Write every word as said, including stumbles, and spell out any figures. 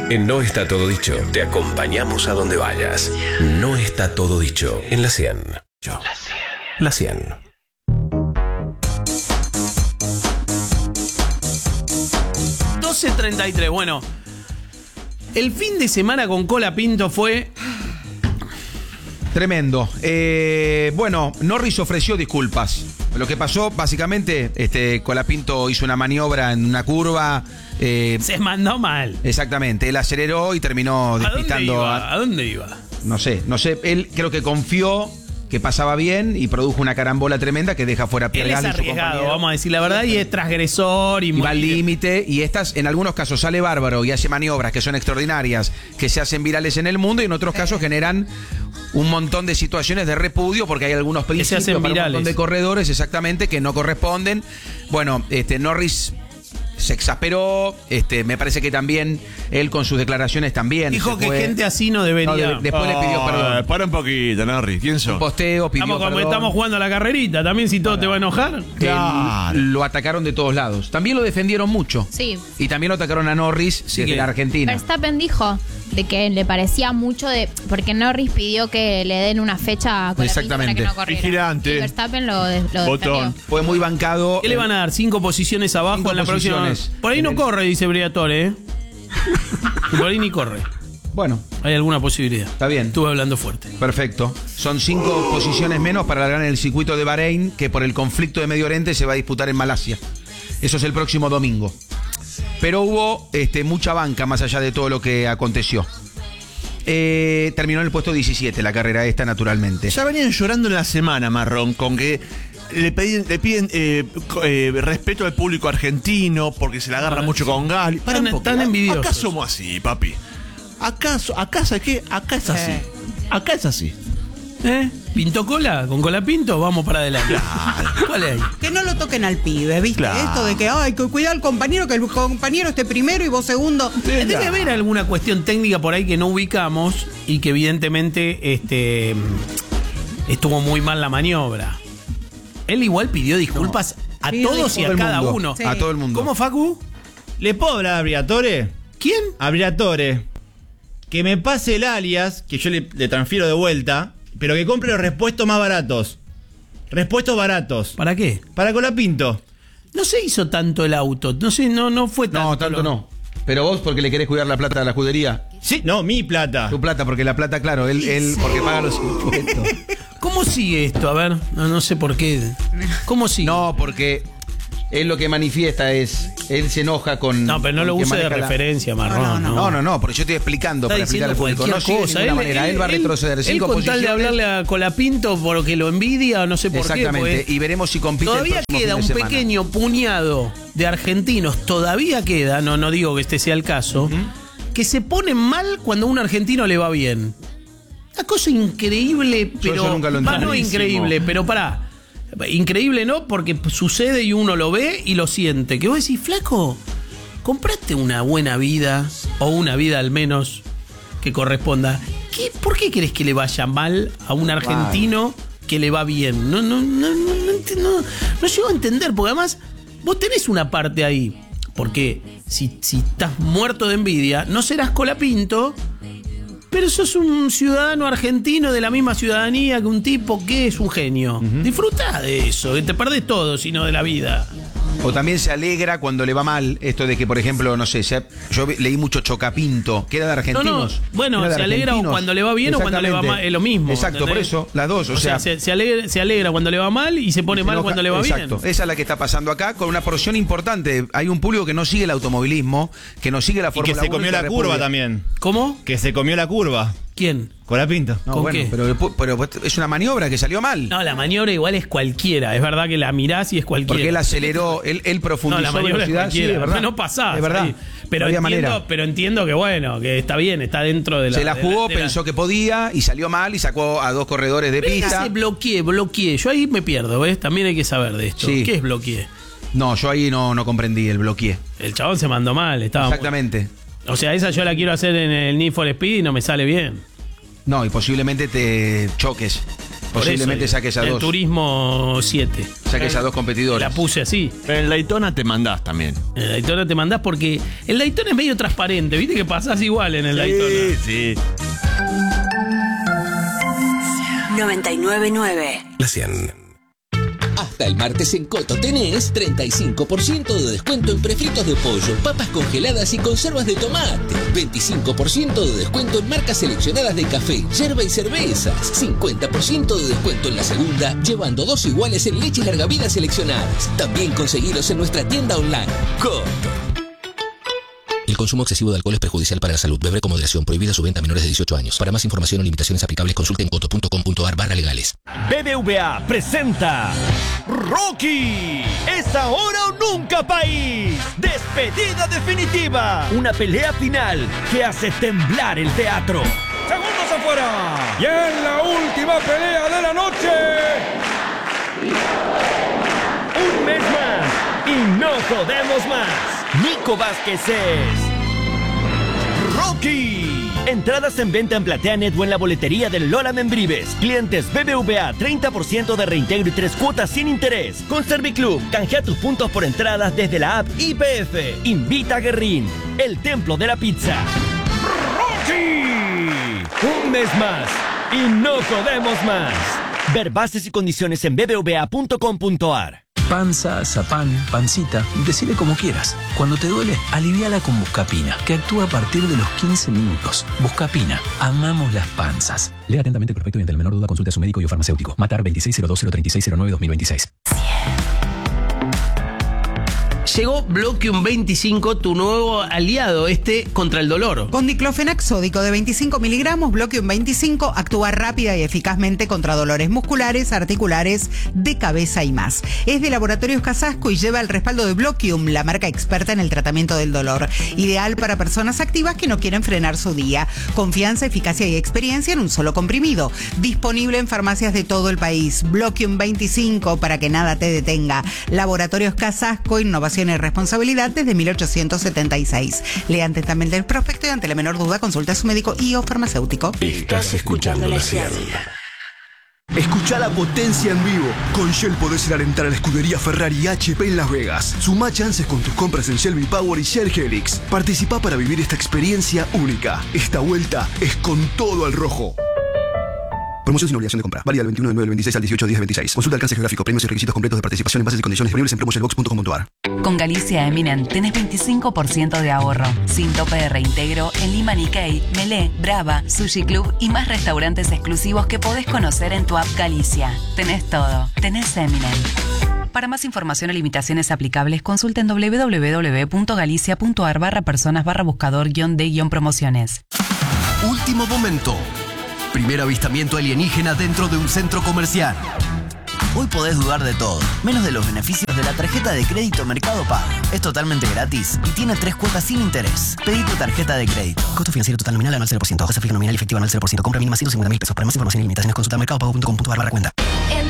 En No Está Todo Dicho, te acompañamos a donde vayas. No está todo dicho en la cien. La cien. doce treinta y tres, bueno. El fin de semana con Colapinto fue... Tremendo. Eh, bueno, Norris ofreció disculpas. Lo que pasó, básicamente, este, Colapinto hizo una maniobra en una curva. Eh, Se mandó mal. Exactamente. Él aceleró y terminó despistando. ¿A dónde iba? ¿A dónde iba? No sé, no sé. Él creo que confió que pasaba bien y produjo una carambola tremenda que deja fuera a Pierre Él es Gasly, su arriesgado, compañero. vamos a decir la verdad, y es transgresor y, Y muy- va al límite, y estas en algunos casos sale bárbaro y hace maniobras que son extraordinarias, que se hacen virales en el mundo, y en otros casos generan un montón de situaciones de repudio, porque hay algunos principios hacen para un virales. montón de corredores exactamente que no corresponden. Bueno, este Norris se exasperó, este, me parece que también él con sus declaraciones también. Dijo se que fue. gente así no debería. No, de- después le pidió perdón. Para un poquito, Norris. ¿Quién Un sos? posteo, pidió Estamos, como perdón. estamos jugando a la carrerita, también si todo te va a enojar. Claro. Eh, lo atacaron de todos lados. También lo defendieron mucho. Sí. Y también lo atacaron a Norris desde que- la Argentina. Verstappen dijo de que le parecía mucho de... Porque Norris pidió que le den una fecha con Exactamente. para que no corriera. Vigilante. Y Verstappen lo, de- lo Botón. defendió. Fue muy bancado. ¿Qué le van a dar? Cinco posiciones abajo Cinco en la posiciones. próxima. Por ahí En no el- corre, dice Briatore, ¿eh? Y por ahí ni corre. Bueno, Hay alguna posibilidad. Está bien. Estuve hablando fuerte. perfecto. Son cinco posiciones menos para ganar el circuito de Bahrein, que por el conflicto de Medio Oriente se va a disputar en Malasia. Eso es el próximo domingo. Pero hubo este, mucha banca más allá de todo lo que aconteció. Eh, terminó en el puesto diecisiete la carrera esta, naturalmente. Ya venían llorando en la semana, Marrón, con que le piden, le piden eh, co- eh, respeto al público argentino porque se la agarra Ah, mucho sí. con Gali. Para un Tan- poco. tan envidiosos. Acá somos así, papi. Acá, so- acá ¿sabes qué? Acá es así. Acá es así. ¿Eh? ¿Pintó cola? ¿Con cola pinto? Vamos para adelante. ¿Cuál es? Que no lo toquen al pibe, ¿viste? Claro. Esto de que hay que cuidar al compañero, que el compañero esté primero y vos segundo. Debe haber alguna cuestión técnica por ahí que no ubicamos y que evidentemente este, estuvo muy mal la maniobra. Él igual pidió disculpas a Pidió todos y a Todo el cada mundo. uno. Sí. A todo el mundo. ¿Cómo, Facu? ¿Le puedo hablar a Briatore? ¿Quién? A Briatore. Que me pase el alias, que yo le, le transfiero de vuelta, pero que compre los repuestos más baratos. Repuestos baratos. ¿Para qué? Para Colapinto. No se hizo tanto el auto. No sé, no, no fue tanto. No, tanto lo- no. Pero vos porque le querés cuidar la plata de la judería. Sí, no, mi plata. Tu plata, porque la plata, claro, él, él porque paga los impuestos. ¿Cómo sigue esto? A ver, no, no sé por qué. ¿Cómo sigue? No, porque él lo que manifiesta es, él se enoja con... No, pero no con lo que use de maneja la- referencia, Marrón. No, No, no, no, porque yo estoy explicando Está para explicar diciendo al público. cualquier No sigue de cosa. ninguna manera. Él, va a retroceder él cinco con tal de posiciones. hablarle a Colapinto porque lo envidia o no sé por Exactamente, qué. porque y veremos si compite el todavía próximo queda fin un de semana. pequeño puñado de argentinos, todavía queda, no, no digo que este sea el caso, que se ponen mal cuando a un argentino le va bien. Una cosa increíble, Yo pero... eso nunca lo Va, entendí. no increíble, pero pará. Increíble no, porque sucede y uno lo ve y lo siente. Que vos decís, flaco, compraste una buena vida, o una vida al menos que corresponda. ¿Qué, ¿Por qué querés que le vaya mal a un argentino que le va bien? No, no, no, no, no, ent- no, no llego a entender, porque además vos tenés una parte ahí. Porque si, si estás muerto de envidia, no serás Colapinto, pero sos un ciudadano argentino de la misma ciudadanía que un tipo que es un genio. Disfrutá de eso, que te perdés todo, sino de la vida. O también se alegra cuando le va mal, esto de que, por ejemplo, no sé, se- yo vi- leí mucho Chocapinto, que era de argentinos. No, no, bueno, Era de se alegra o argentinos. cuando le va bien o cuando le va Exactamente. mal, es lo mismo. Exacto, por ¿entendés? eso, las dos, o, O sea, se, se alegra, se alegra cuando le va mal y se pone se mal enoja- cuando le va Exacto, bien. esa es la que está pasando acá, con una porción importante. Hay un público que no sigue el automovilismo, que no sigue la Y que Fórmula se uno comió y la que curva repudia. también. ¿Cómo? Que se comió la curva. ¿Quién? Colapinto. No, ¿Con bueno, qué? pero, pero es una maniobra que salió mal. No, la maniobra igual es cualquiera. Es verdad que la mirás y es cualquiera. Porque él aceleró, él, él No, profundizó la maniobra es velocidad. Sí, cualquiera. es verdad. No pasás. Es verdad. ahí. Pero, No había entiendo, manera. pero entiendo que bueno, que está bien, está dentro de la... Se la de jugó, de la- pensó que podía y salió mal y sacó a dos corredores de Pero pista. ese bloqueé, bloqueé. Yo ahí me pierdo, ¿ves? También hay que saber de esto. Sí. ¿Qué es bloqueé? No, yo ahí no, no comprendí el bloqueé. El chabón se mandó mal, estaba... muy- Exactamente. O sea, esa yo la quiero hacer en el Need for Speed y no me sale bien. No, y posiblemente te choques. Por Posiblemente eso, saques a el dos. Turismo siete. Saques a dos competidores. La puse así. Pero en Daytona te mandás también. En el Daytona te mandás porque el Daytona es medio transparente, viste que pasás igual en el Daytona. Sí, sí. noventa y nueve punto nueve. La cien. Hasta el martes en Coto tenés treinta y cinco por ciento de descuento en prefritos de pollo, papas congeladas y conservas de tomate. veinticinco por ciento de descuento en marcas seleccionadas de café, yerba y cervezas. cincuenta por ciento de descuento en la segunda, llevando dos iguales en leche y larga vida seleccionadas. También conseguilos en nuestra tienda online. Coto. El consumo excesivo de alcohol es perjudicial para la salud. Beber con moderación. Prohibida su venta a menores de dieciocho años. Para más información o limitaciones aplicables, consulte en coto punto com punto ar barra legales. B B V A presenta Rocky. Es ahora o nunca, país. Despedida definitiva. Una pelea final que hace temblar el teatro. Segundos afuera. Y en la última pelea de la noche. Un mes más y no jodemos más. Nico Vázquez es Rocky. Entradas en venta en PlateaNet o en la boletería del Lola Membrives. Clientes B B V A, treinta por ciento de reintegro y tres cuotas sin interés. Con Serviclub, canjea tus puntos por entradas desde la app I P F. Invita a Guerrín, el templo de la pizza. ¡Rocky! Un mes más y no jodemos más. Ver bases y condiciones en b b v a punto com punto ar. Panza, zapán, pancita, decile como quieras. Cuando te duele, aliviala con Buscapina, que actúa a partir de los quince minutos. Buscapina, amamos las panzas. Lea atentamente el prospecto y ante la menor duda consulte a su médico y o farmacéutico. Matar veintiséis cero dos cero treinta y seis cero nueve dos mil veintiséis. Llegó Bloquium veinticinco, tu nuevo aliado, este contra el dolor. Con diclofenac sódico de veinticinco miligramos, Bloquium veinticinco actúa rápida y eficazmente contra dolores musculares, articulares, de cabeza y más. Es de Laboratorios Casasco y lleva el respaldo de Bloquium, la marca experta en el tratamiento del dolor. Ideal para personas activas que no quieren frenar su día. Confianza, eficacia y experiencia en un solo comprimido. Disponible en farmacias de todo el país. Bloquium veinticinco para que nada te detenga. Laboratorios Casasco, innovación y responsabilidad desde mil ochocientos setenta y seis. Lea atentamente el prospecto y ante la menor duda consulta a su médico y o farmacéutico. Estás escuchando La cien. Escucha la potencia en vivo. Con Shell podés ir a alentar a la escudería Ferrari y H P en Las Vegas. Sumá chances con tus compras en Shell V-Power y Shell Helix. Participá para vivir esta experiencia única. Esta vuelta es con todo al rojo. Promoción sin obligación de compra. Válida del veintiuno de nueve del veintiséis al dieciocho de diez del veintiséis. Consulta alcance geográfico, premios y requisitos completos de participación en bases y condiciones disponibles en promotionbox punto com punto ar. Con Galicia Eminent tenés veinticinco por ciento de ahorro. Sin tope de reintegro en Lima Nikkei, Melé, Brava, Sushi Club y más restaurantes exclusivos que podés conocer en tu app Galicia. Tenés todo. Tenés Eminent. Para más información o limitaciones aplicables, consulta en w w w punto galicia punto ar barra personas barra buscador guión de guión promociones. Último momento. Primer avistamiento alienígena dentro de un centro comercial. Hoy podés dudar de todo, menos de los beneficios de la tarjeta de crédito Mercado Pago. Es totalmente gratis y tiene tres cuotas sin interés. Pedí tu tarjeta de crédito. Costo financiero total nominal anual cero por ciento. Tasa fija nominal efectiva anual cero por ciento. Compra mínima ciento cincuenta mil pesos. Para más información y limitaciones consulta mercado pago punto com punto ar barra cuenta.